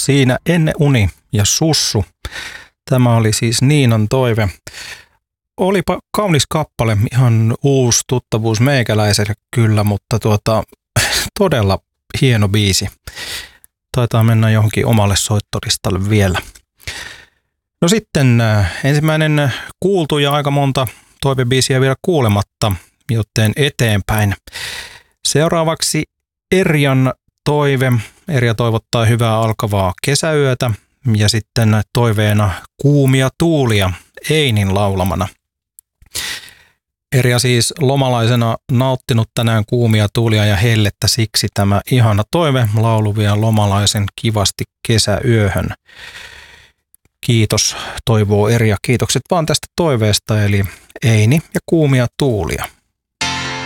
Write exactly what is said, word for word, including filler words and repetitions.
Siinä Ennen uni ja Sussu. Tämä oli siis Niinan toive. Olipa kaunis kappale, ihan uusi tuttavuus meikäläiselle kyllä, mutta tuota, todella hieno biisi. Taitaa mennä johonkin omalle soittolistalle vielä. No sitten ensimmäinen kuultu ja aika monta toivebiisiä vielä kuulematta, joten eteenpäin. Seuraavaksi Erjan toive. Erja toivottaa hyvää alkavaa kesäyötä ja sitten toiveena Kuumia tuulia Einin laulamana. Erja siis lomalaisena nauttinut tänään kuumia tuulia ja hellettä, siksi tämä ihana toive lauluvia lomalaisen kivasti kesäyöhön. Kiitos, toivoo Erja. Kiitokset vaan tästä toiveesta, eli Eini ja Kuumia tuulia.